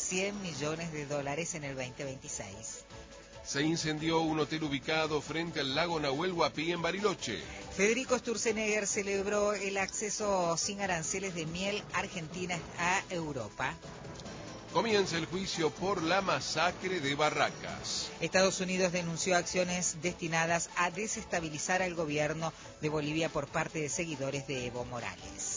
100 millones de dólares en el 2026. Se incendió un hotel ubicado frente al lago Nahuel Huapi en Bariloche. Federico Sturzenegger celebró el acceso sin aranceles de miel argentina a Europa. Comienza el juicio por la masacre de Barracas. Estados Unidos denunció acciones destinadas a desestabilizar al gobierno de Bolivia por parte de seguidores de Evo Morales.